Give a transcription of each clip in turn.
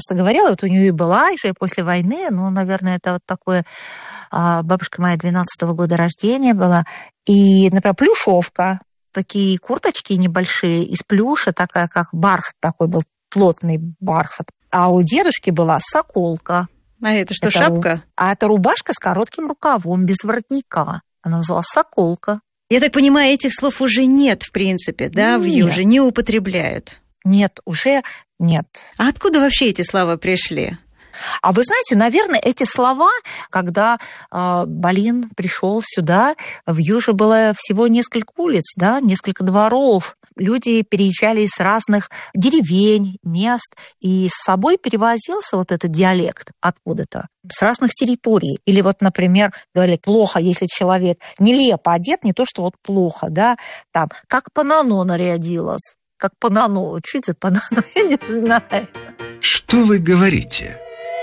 часто говорила, вот у нее и была еще после войны, ну, наверное, это вот такое, бабушка моя 12-го года рождения была, и, например, плюшовка, такие курточки небольшие из плюша, такая, как бархат такой был, плотный бархат. А у дедушки была соколка. А это что, шапка? А это рубашка с коротким рукавом, без воротника. Она называлась соколка. Я так понимаю, этих слов уже нет, в принципе, да, в Юже, не употребляют? Нет, уже нет. А откуда вообще эти слова пришли? А вы знаете, наверное, эти слова, когда Болин пришел сюда, в Юже было всего несколько улиц, да, несколько дворов. Люди переезжали из разных деревень, мест, и с собой перевозился вот этот диалект откуда-то, с разных территорий. Или вот, например, говорили, плохо, если человек нелепо одет, не то, что вот плохо, да, там, как Панано нарядилась, как Панано. Что это Панано? Я не знаю. Что вы говорите?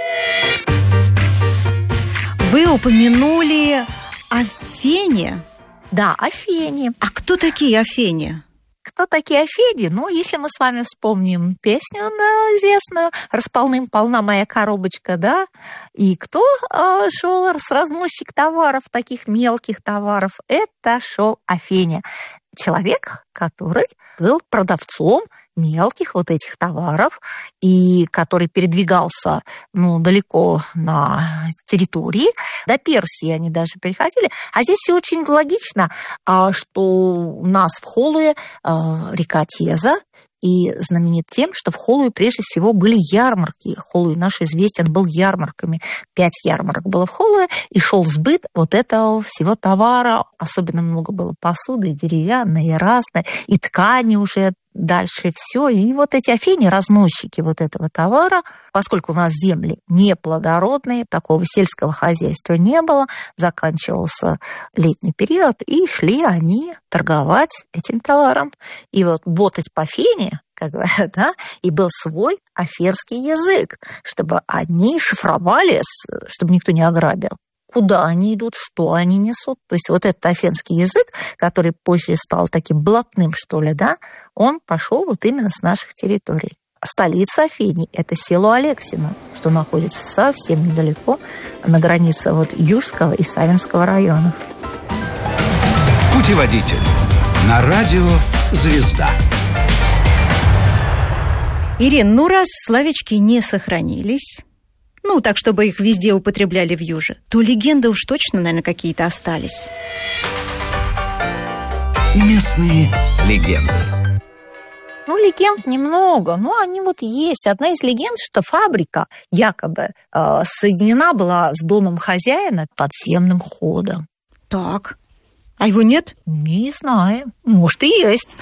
Вы упомянули о фене. Да, о фене. А кто такие афени? Кто такие афени? Ну, если мы с вами вспомним песню известную «Располным-полна моя коробочка», да? И кто шел с разносчик товаров, таких мелких товаров? Это шел афеня. Человек, который был продавцом мелких вот этих товаров и который передвигался далеко на территории. До Персии они даже переходили. А здесь все очень логично, что у нас в Холуе река Теза, и знаменит тем, что в Холуе прежде всего были ярмарки. Холуй наш известен был ярмарками. 5 ярмарок было в Холуе, и шел сбыт вот этого всего товара. Особенно много было посуды, и деревянной, и разной, и ткани уже дальше все. И вот эти афени, разносчики вот этого товара, поскольку у нас земли неплодородные, такого сельского хозяйства не было, заканчивался летний период, и шли они торговать этим товаром. И вот ботать по фене, как говорят, да, и был свой афенский язык, чтобы они шифровали, чтобы никто не ограбил. Куда они идут, что они несут. То есть вот этот афенский язык, который позже стал таким блатным, что ли, да, он пошел вот именно с наших территорий. Столица Афини – это село Алексино, что находится совсем недалеко на границе вот Южского и Савинского районов. Путеводитель на радио «Звезда». Ирин, раз словечки не сохранились, так, чтобы их везде употребляли в Юже, то легенды уж точно, наверное, какие-то остались. Местные легенды. Легенд немного, но они вот есть. Одна из легенд, что фабрика якобы соединена была с домом хозяина подземным ходом. Так, а его нет? Не знаю, может и есть.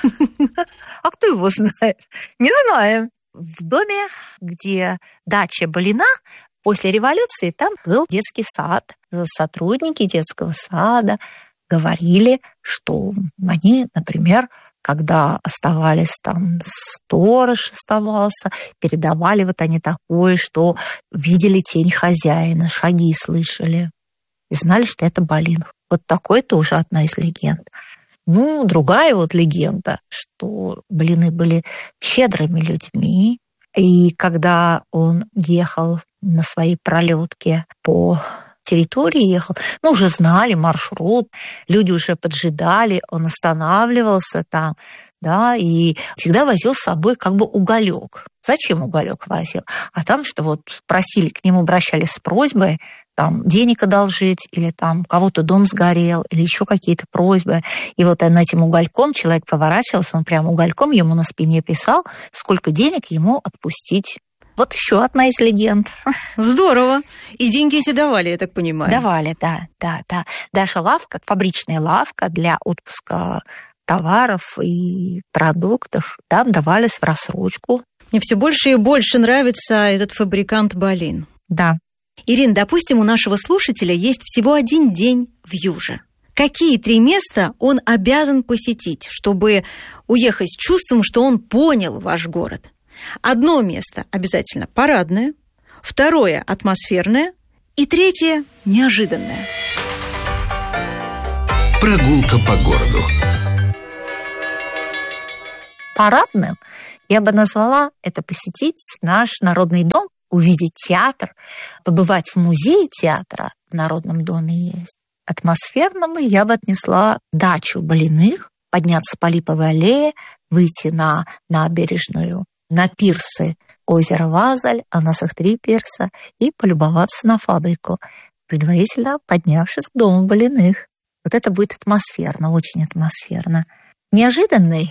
А кто его знает? Не знаем. В доме, где дача Болина, после революции там был детский сад. Сотрудники детского сада говорили, что они, например, когда оставались там, сторож оставался, передавали вот они такое, что видели тень хозяина, шаги слышали. И знали, что это Болин. Вот такой тоже одна из легенд. Другая вот легенда, что Болины были щедрыми людьми, и когда он ехал на своей пролетке по территории, уже знали маршрут, люди уже поджидали, он останавливался там, да, и всегда возил с собой как бы уголек. Зачем уголек возил? А там, что вот просили, к нему обращались с просьбой, там, денег одолжить, или там кого-то дом сгорел, или еще какие-то просьбы. И вот над этим угольком человек поворачивался, он прямо угольком ему на спине писал, сколько денег ему отпустить. Вот еще одна из легенд. Здорово. И деньги эти давали, я так понимаю. Давали, да. Даже лавка, фабричная лавка для отпуска товаров и продуктов, там давались в рассрочку. Мне все больше и больше нравится этот фабрикант Болин. Да. Ирин, допустим, у нашего слушателя есть всего один день в Юже. Какие 3 места он обязан посетить, чтобы уехать с чувством, что он понял ваш город? Одно место обязательно парадное, 2 атмосферное и 3 неожиданное. Прогулка по городу. Парадным Я бы назвала это посетить наш народный дом, увидеть театр, побывать в музее театра в Народном доме есть. Атмосферному я бы отнесла дачу Блиных, подняться по Липовой аллее, выйти на набережную, на пирсы озера Вазаль, а у нас их 3 пирса, и полюбоваться на фабрику, предварительно поднявшись к дому Блиных. Вот это будет атмосферно, очень атмосферно. Неожиданный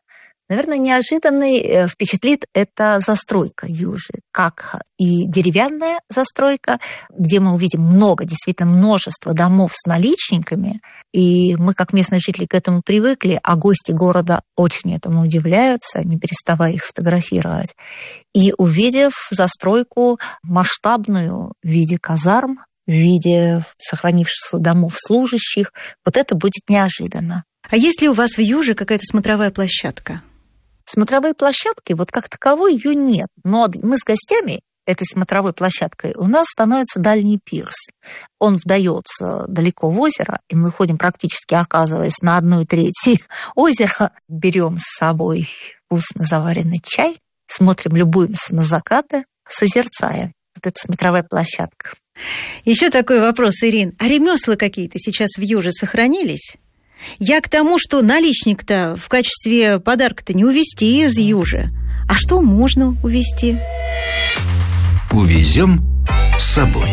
впечатлит эта застройка Южи, как и деревянная застройка, где мы увидим действительно множество домов с наличниками, и мы, как местные жители, к этому привыкли, а гости города очень этому удивляются, не переставая их фотографировать. И увидев застройку масштабную в виде казарм, в виде сохранившихся домов служащих, вот это будет неожиданно. А есть ли у вас в Юже какая-то смотровая площадка? Смотровой площадки, вот как таковой, ее нет. Но мы с гостями этой смотровой площадкой, у нас становится дальний пирс. Он вдается далеко в озеро, и мы ходим практически, оказываясь на 1/3 озера, берем с собой вкусно заваренный чай, смотрим, любуемся на закаты, созерцая. Вот это смотровая площадка. Еще такой вопрос, Ирин. А ремесла какие-то сейчас в Юже сохранились? Я к тому, что наличник-то в качестве подарка-то не увезти из Южи. А что можно увезти? Увезем с собой.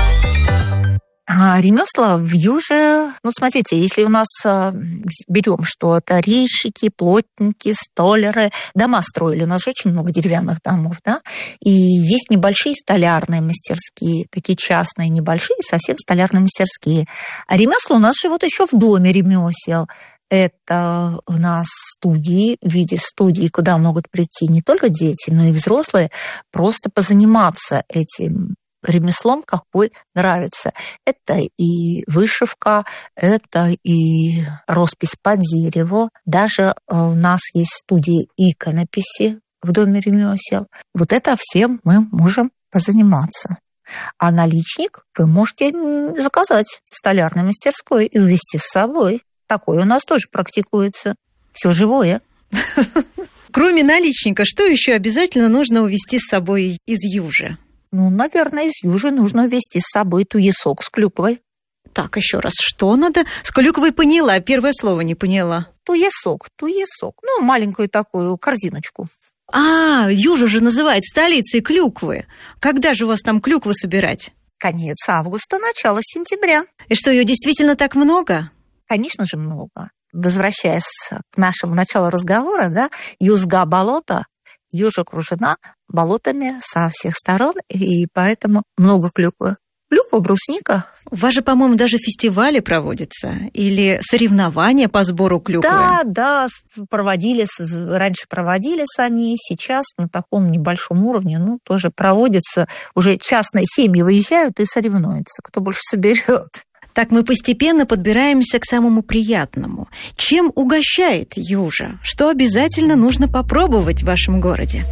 А ремесла в Юже, смотрите, если у нас берем что-то, резчики, плотники, столяры, дома строили, у нас же очень много деревянных домов, да, и есть небольшие столярные мастерские, такие частные, небольшие, совсем столярные мастерские. А ремесла у нас живут еще в доме ремесел. Это у нас студии, в виде студии, куда могут прийти не только дети, но и взрослые, просто позаниматься этим ремеслом, какой нравится. Это и вышивка, это и роспись по дереву. Даже у нас есть студии иконописи в доме ремесел. Вот это всем мы можем позаниматься. А наличник вы можете заказать в столярной мастерской и увезти с собой. Такое у нас тоже практикуется. Все живое. Кроме наличника, что еще обязательно нужно увезти с собой из Южи? Наверное, из Южи нужно увезти с собой туесок с клюквой. Так, еще раз, что надо? С клюквой поняла, первое слово не поняла. Туесок. Маленькую такую корзиночку. Южа же называют столицей клюквы. Когда же у вас там клюкву собирать? Конец августа, начало сентября. И что, ее действительно так много? Конечно же, много. Возвращаясь к нашему началу разговора, да, Юзга болото, Южа окружена болотами со всех сторон, и поэтому много клюквы. Клюква, брусника. У вас же, по-моему, даже фестивали проводятся или соревнования по сбору клюквы. Да, раньше проводились они, сейчас на таком небольшом уровне, тоже проводятся. Уже частные семьи выезжают и соревнуются, кто больше соберет. Так мы постепенно подбираемся к самому приятному. Чем угощает Южа? Что обязательно нужно попробовать в вашем городе?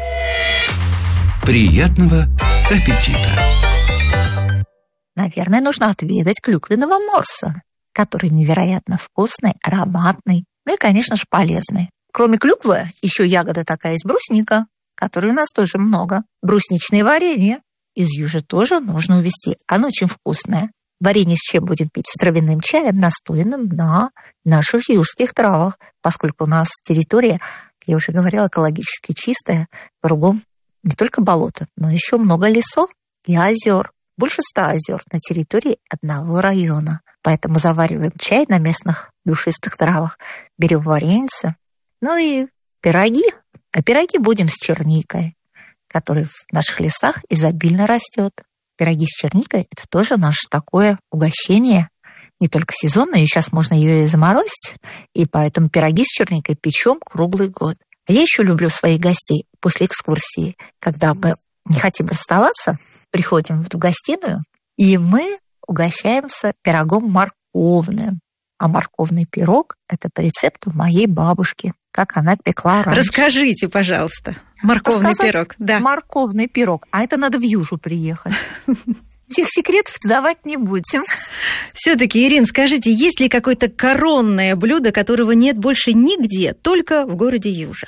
Приятного аппетита! Наверное, нужно отведать клюквенного морса, который невероятно вкусный, ароматный, и, конечно же, полезный. Кроме клюквы, еще ягода такая есть брусника, которой у нас тоже много. Брусничное варенье из Южи тоже нужно увезти. Оно очень вкусное. Варенье с чем будем пить? С травяным чаем, настоянным на наших южских травах, поскольку у нас территория, я уже говорила, экологически чистая, кругом не только болото, но еще много лесов и озер. Больше 100 озер на территории одного района. Поэтому завариваем чай на местных душистых травах, берем варенье, и пироги. А пироги будем с черникой, который в наших лесах изобильно растет. Пироги с черникой – это тоже наше такое угощение, не только сезонное, сейчас можно ее и заморозить, и поэтому пироги с черникой печем круглый год. А я еще люблю своих гостей после экскурсии, когда мы не хотим расставаться, приходим в гостиную, и мы угощаемся пирогом морковным. А морковный пирог – это по рецепту моей бабушки, как она пекла раньше. Расскажите, пожалуйста. Морковный пирог. Да. Морковный пирог. А это надо в Южу приехать. Всех секретов давать не будем. Все-таки, Ирин, скажите, есть ли какое-то коронное блюдо, которого нет больше нигде, только в городе Южа?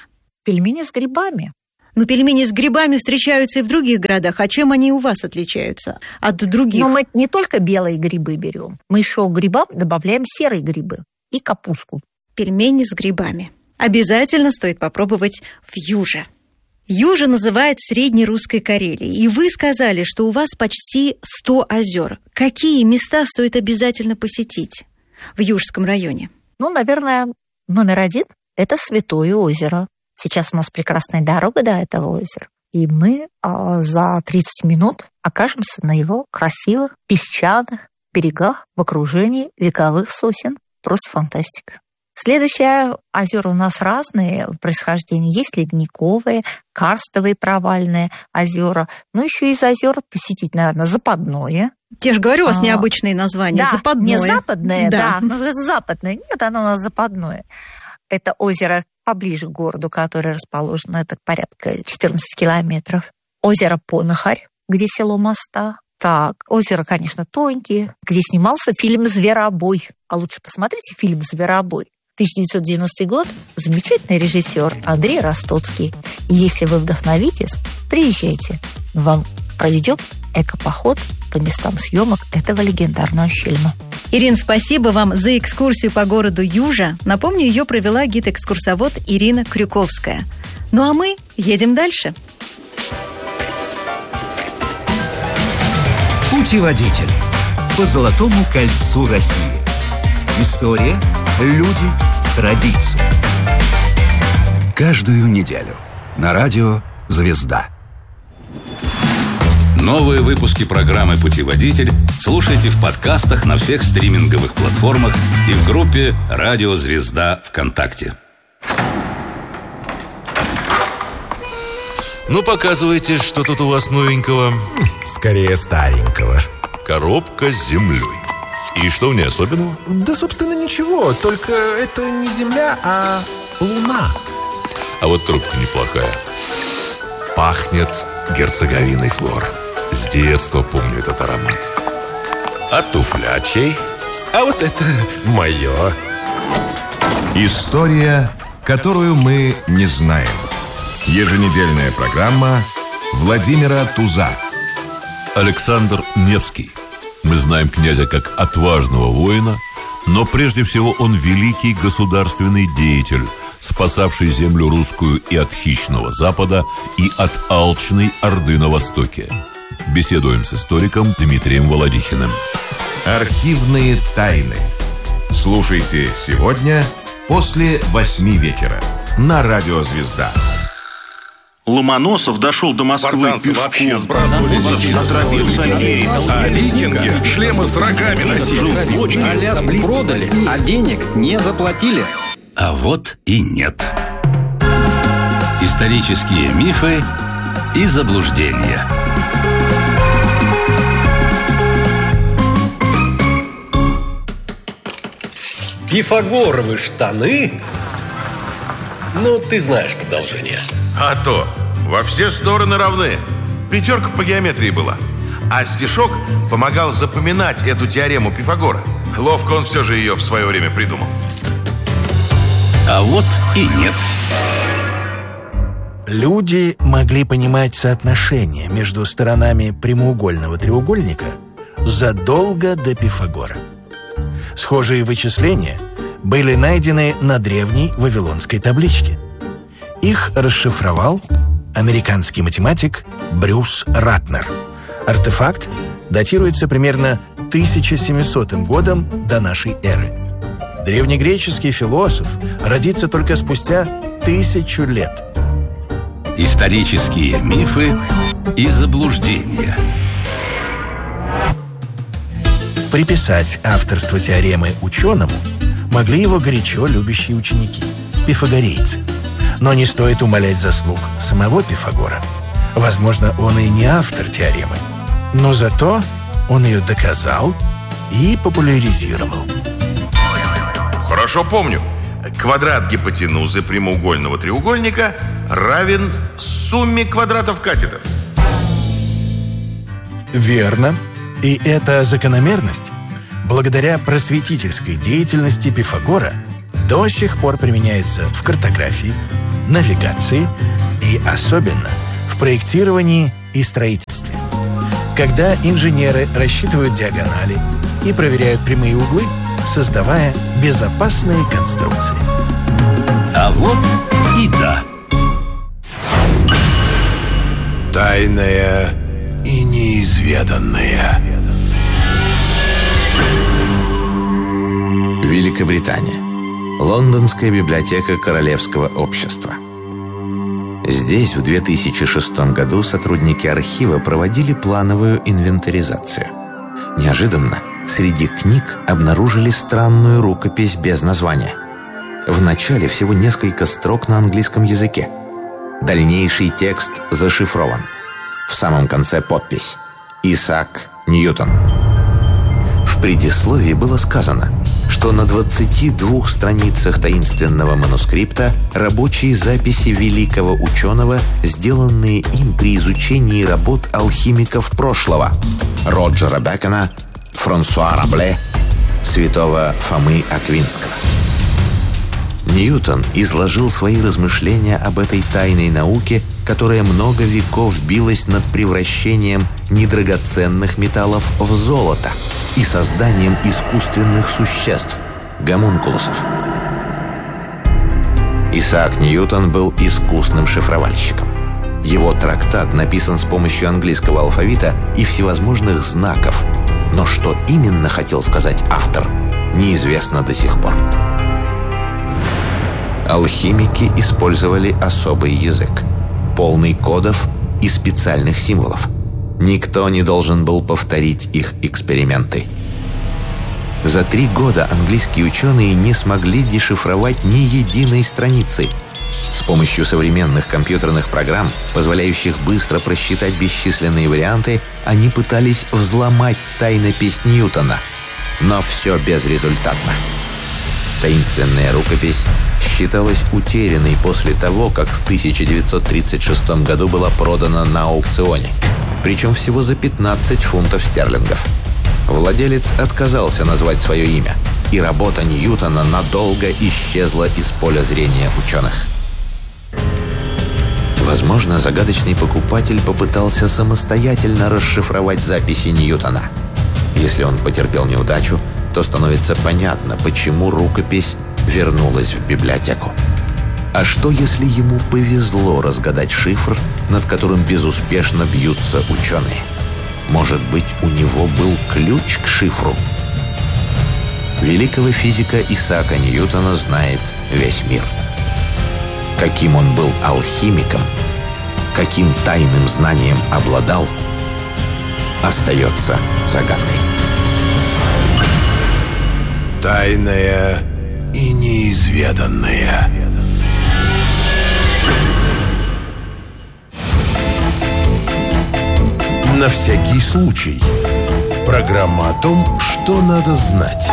Пельмени с грибами. Но пельмени с грибами встречаются и в других городах. А чем они у вас отличаются от других? Но мы не только белые грибы берем. Мы еще к грибам добавляем серые грибы и капусту. Пельмени с грибами. Обязательно стоит попробовать в Юже. Южа называют Средней Русской Карелией. И вы сказали, что у вас почти 100 озер. Какие места стоит обязательно посетить в Южском районе? Наверное, номер 1 – это Святое озеро. Сейчас у нас прекрасная дорога до этого озера. И мы за 30 минут окажемся на его красивых песчаных берегах в окружении вековых сосен. Просто фантастика. Следующие озера у нас разные происхождения. Есть ледниковые, карстовые провальные озера. Еще из озер посетить, наверное, Западное. Я же говорю, у вас необычные названия. Да, Западное. Не западное, да. Западное. Нет, оно у нас Западное. Это озеро поближе к городу, которое расположено, это порядка 14 километров. Озеро Понахарь, где село Моста. Так, озеро, конечно, Тоньки, где снимался фильм «Зверобой». А лучше посмотрите фильм «Зверобой». 1990 год. Замечательный режиссер Андрей Ростоцкий. И если вы вдохновитесь, приезжайте. Вам проведем экопоход по местам съемок этого легендарного фильма. Ирина, спасибо вам за экскурсию по городу Южа. Напомню, ее провела гид-экскурсовод Ирина Крюковская. А мы едем дальше. Путеводитель по Золотому кольцу России. История, люди, традиции. Каждую неделю на радио «Звезда». Новые выпуски программы «Путеводитель» слушайте в подкастах на всех стриминговых платформах и в группе «Радио Звезда» ВКонтакте. Показывайте, что тут у вас новенького. Скорее старенького. Коробка с землей. И что в ней особенного? Да, собственно, ничего. Только это не земля, а луна. А вот трубка неплохая. Пахнет герцоговиной флор. С детства помню этот аромат. А туфля чей? А вот это мое. История, которую мы не знаем. Еженедельная программа Владимира Туза. Александр Невский. Мы знаем князя как отважного воина, но прежде всего он великий государственный деятель, спасавший землю русскую и от хищного Запада, и от алчной Орды на Востоке. Беседуем с историком Дмитрием Володихиным. Архивные тайны. Слушайте сегодня после 8 вечера на Радио Звезда. Ломоносов дошел до Москвы пешком. Вообще сбрасывали а викинги шлемы с рогами носили. Аляску продали, а денег не заплатили. А вот и нет. Исторические мифы и заблуждения. Пифагоровы штаны? Ты знаешь продолжение. А то, во все стороны равны. 5 по геометрии была. А стишок помогал запоминать эту теорему Пифагора. Ловко он все же ее в свое время придумал. А вот и нет. Люди могли понимать соотношение между сторонами прямоугольного треугольника задолго до Пифагора. Схожие вычисления были найдены на древней вавилонской табличке. Их расшифровал американский математик Брюс Ратнер. Артефакт датируется примерно 1700 годом до нашей эры. Древнегреческий философ родится только спустя 1000 лет. Исторические мифы и заблуждения. Приписать авторство теоремы ученому могли его горячо любящие ученики – пифагорейцы. Но не стоит умалять заслуг самого Пифагора. Возможно, он и не автор теоремы, но зато он ее доказал и популяризировал. Хорошо помню. Квадрат гипотенузы прямоугольного треугольника равен сумме квадратов катетов. Верно. И эта закономерность, благодаря просветительской деятельности Пифагора, до сих пор применяется в картографии, навигации и особенно в проектировании и строительстве. Когда инженеры рассчитывают диагонали и проверяют прямые углы, создавая безопасные конструкции. А вот и да. Тайное и неизведанное. Великобритания. Лондонская библиотека Королевского общества. Здесь в 2006 году сотрудники архива проводили плановую инвентаризацию. Неожиданно среди книг обнаружили странную рукопись без названия. В начале всего несколько строк на английском языке. Дальнейший текст зашифрован. В самом конце подпись: Исаак Ньютон. В предисловии было сказано, что на 22 страницах таинственного манускрипта рабочие записи великого ученого, сделанные им при изучении работ алхимиков прошлого: Роджера Бекона, Франсуа Рабле, святого Фомы Аквинского. Ньютон изложил свои размышления об этой тайной науке, которая много веков билась над превращением недрагоценных металлов в золото и созданием искусственных существ – гомункулусов. Исаак Ньютон был искусным шифровальщиком. Его трактат написан с помощью английского алфавита и всевозможных знаков, но что именно хотел сказать автор, неизвестно до сих пор. Алхимики использовали особый язык, полный кодов и специальных символов. Никто не должен был повторить их эксперименты. За 3 года английские ученые не смогли дешифровать ни единой страницы. С помощью современных компьютерных программ, позволяющих быстро просчитать бесчисленные варианты, они пытались взломать тайнопись Ньютона, но все безрезультатно. Таинственная рукопись считалась утерянной после того, как в 1936 году была продана на аукционе, причем всего за 15 фунтов стерлингов. Владелец отказался назвать свое имя, и работа Ньютона надолго исчезла из поля зрения ученых. Возможно, загадочный покупатель попытался самостоятельно расшифровать записи Ньютона. Если он потерпел неудачу, то становится понятно, почему рукопись вернулась в библиотеку. А что, если ему повезло разгадать шифр, над которым безуспешно бьются ученые? Может быть, у него был ключ к шифру? Великого физика Исаака Ньютона знает весь мир. Каким он был алхимиком, каким тайным знанием обладал, остается загадкой. Тайное и неизведанное. На всякий случай. Программа о том, что надо знать.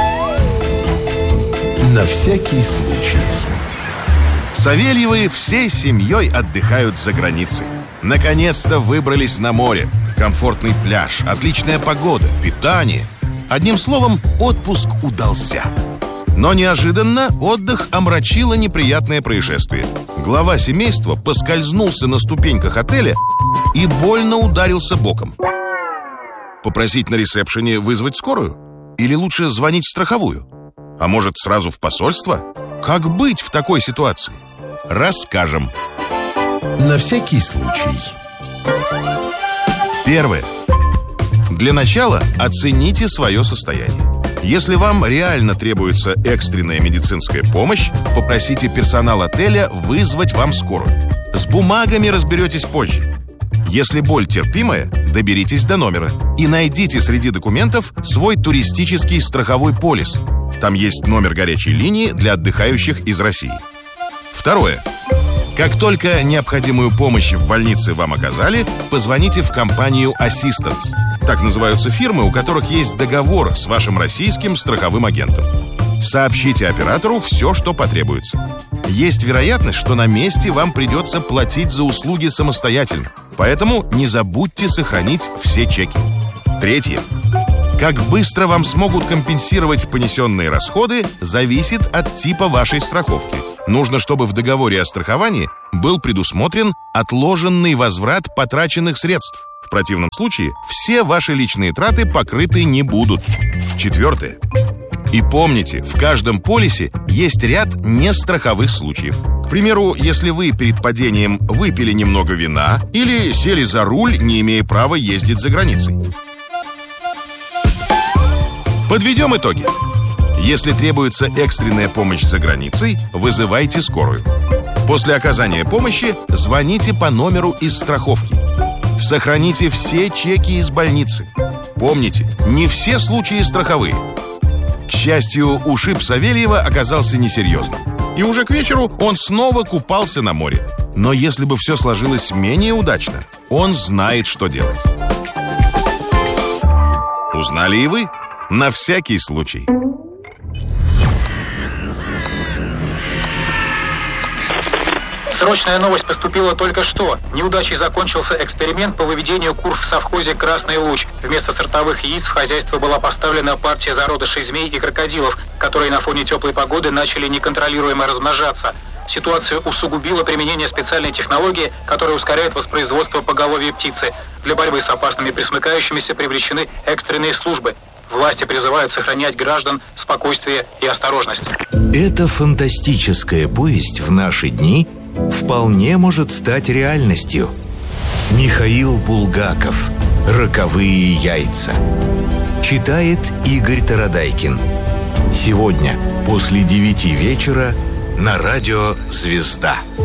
На всякий случай. Савельевы всей семьей отдыхают за границей. Наконец-то выбрались на море. Комфортный пляж, отличная погода, питание. Одним словом, отпуск удался. Но неожиданно отдых омрачило неприятное происшествие. Глава семейства поскользнулся на ступеньках отеля и больно ударился боком. Попросить на ресепшене вызвать скорую? Или лучше звонить в страховую? А может, сразу в посольство? Как быть в такой ситуации? Расскажем. На всякий случай. Первое. Для начала оцените свое состояние. Если вам реально требуется экстренная медицинская помощь, попросите персонал отеля вызвать вам скорую. С бумагами разберетесь позже. Если боль терпимая, доберитесь до номера и найдите среди документов свой туристический страховой полис. Там есть номер горячей линии для отдыхающих из России. Второе. Как только необходимую помощь в больнице вам оказали, позвоните в компанию Assistance. Так называются фирмы, у которых есть договор с вашим российским страховым агентом. Сообщите оператору все, что потребуется. Есть вероятность, что на месте вам придется платить за услуги самостоятельно. Поэтому не забудьте сохранить все чеки. Третье. Как быстро вам смогут компенсировать понесенные расходы, зависит от типа вашей страховки. Нужно, чтобы в договоре о страховании был предусмотрен отложенный возврат потраченных средств. В противном случае все ваши личные траты покрыты не будут. 4. И помните, в каждом полисе есть ряд нестраховых случаев. К примеру, если вы перед падением выпили немного вина или сели за руль, не имея права ездить за границей. Подведем итоги. Если требуется экстренная помощь за границей, вызывайте скорую. После оказания помощи звоните по номеру из страховки. Сохраните все чеки из больницы. Помните, не все случаи страховые. К счастью, ушиб Савельева оказался несерьезным. И уже к вечеру он снова купался на море. Но если бы все сложилось менее удачно, он знает, что делать. Узнали и вы? На всякий случай. Срочная новость поступила только что. Неудачей закончился эксперимент по выведению кур в совхозе «Красный луч». Вместо сортовых яиц в хозяйство была поставлена партия зародышей змей и крокодилов, которые на фоне теплой погоды начали неконтролируемо размножаться. Ситуацию усугубило применение специальной технологии, которая ускоряет воспроизводство поголовья птицы. Для борьбы с опасными пресмыкающимися привлечены экстренные службы. Власти призывают сохранять граждан спокойствие и осторожность. Эта фантастическая повесть в наши дни вполне может стать реальностью. Михаил Булгаков. «Роковые яйца». Читает Игорь Тарадайкин. Сегодня после 9 вечера на радио «Звезда».